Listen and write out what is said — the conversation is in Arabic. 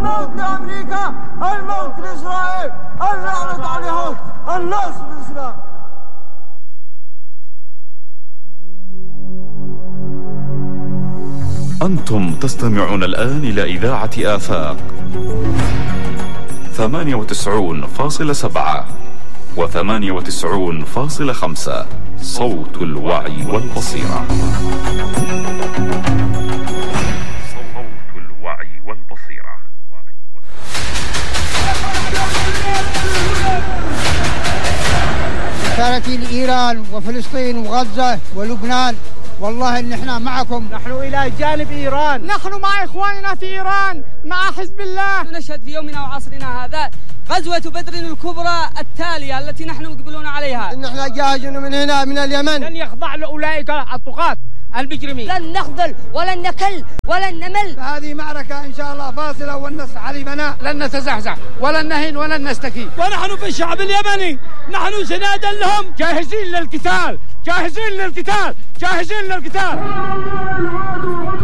الموت لأمريكا، الموت لإسرائيل، اللعنة على اليهود، النصر للإسلام. أنتم تستمعون الآن إلى إذاعة آفاق 98.7 و98.5 صوت الوعي والبصيرة. صوت الوعي والبصيرة. رسالتي لإيران وفلسطين وغزة ولبنان، والله إن احنا معكم، نحن إلى جانب إيران، نحن مع إخواننا في إيران، مع حزب الله. نشهد في يومنا وعصرنا هذا غزوة بدر الكبرى التالية التي نحن مقبلون عليها. إن احنا جاهزين من هنا من اليمن، لن يخضع لأولئك الطغاة المجرمين، لن نخذل ولن نكل ولن نمل. هذه معركة إن شاء الله فاصلة والنصر حليفنا، لن نتزحزح ولن نهن ولن نستكين. ونحن في الشعب اليمني نحن سنادا لهم، جاهزين للقتال، جاهزين للقتال، جاهزين للقتال.